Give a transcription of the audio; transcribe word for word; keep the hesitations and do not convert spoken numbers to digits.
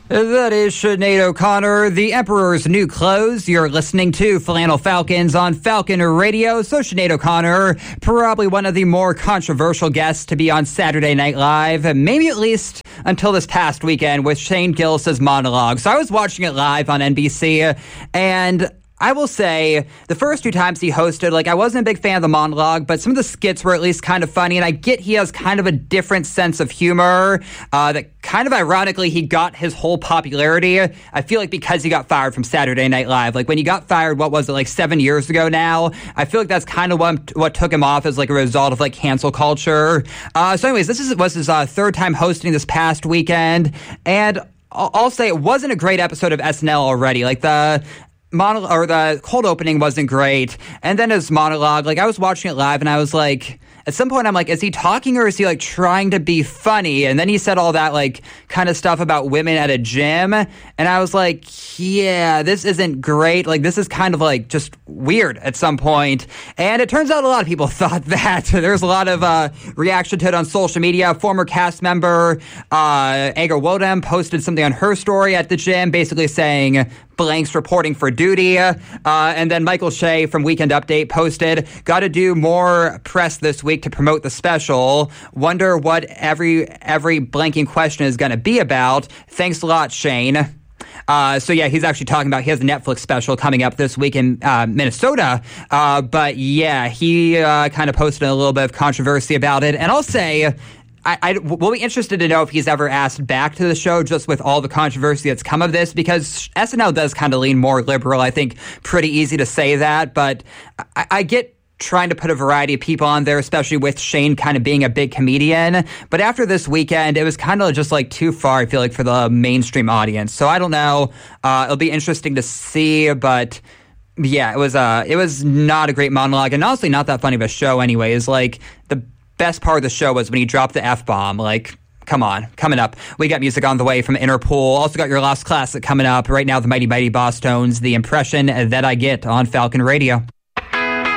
That is Sinead O'Connor, the Emperor's New Clothes. You're listening to Flannel Falcons on Falcon Radio. So Sinead O'Connor, probably one of the more controversial guests to be on Saturday Night Live, maybe at least until this past weekend with Shane Gillis' monologue. So I was watching it live on N B C, and I will say, the first two times he hosted, like, I wasn't a big fan of the monologue, but some of the skits were at least kind of funny, and I get he has kind of a different sense of humor, uh, that kind of ironically, he got his whole popularity, I feel like, because he got fired from Saturday Night Live. Like, when he got fired, what was it, like, seven years ago now? I feel like that's kind of what, what took him off as, like, a result of, like, cancel culture. Uh, so anyways, this is, was his uh, third time hosting this past weekend, and I'll, I'll say it wasn't a great episode of S N L already. Like, the Monologue, or the cold opening wasn't great, and then his monologue, like, I was watching it live, and I was like, at some point, I'm like, is he talking, or is he, like, trying to be funny? And then he said all that, like, kind of stuff about women at a gym, and I was like, yeah, this isn't great. Like, this is kind of, like, just weird at some point. And it turns out a lot of people thought that. There's a lot of uh, reaction to it on social media. Former cast member uh, Aga Wodem posted something on her story at the gym, basically saying, blanks reporting for duty. Uh, and then Michael Shea from Weekend Update posted, got to do more press this week to promote the special. Wonder what every every blanking question is going to be about. Thanks a lot, Shane. Uh, so, yeah, he's actually talking about he has a Netflix special coming up this week in uh, Minnesota. Uh, but, yeah, he uh, kind of posted a little bit of controversy about it. And I'll say, I, I will be interested to know if he's ever asked back to the show, just with all the controversy that's come of this, because S N L does kind of lean more liberal. I think pretty easy to say that, but I, I get trying to put a variety of people on there, especially with Shane kind of being a big comedian. But after this weekend, it was kind of just like too far, I feel like, for the mainstream audience. So I don't know. Uh, it'll be interesting to see, but yeah, it was uh, it was not a great monologue, and honestly not that funny of a show anyways. Like, the best part of the show was when he dropped the F-bomb. Like, come on. Coming up, we got music on the way from Interpol. Also got your Lost Classic coming up. Right now, the Mighty Mighty Boss Tones, The Impression That I Get on Falcon Radio.